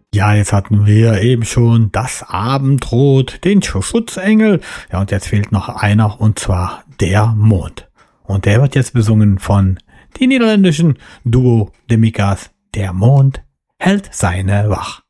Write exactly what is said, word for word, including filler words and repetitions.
Ja, jetzt hatten wir eben schon das Abendrot, den Schutzengel. Ja, und jetzt fehlt noch einer, und zwar der Mond. Und der wird jetzt besungen von die niederländischen Duo de Mikas. Der Mond hält seine Wach.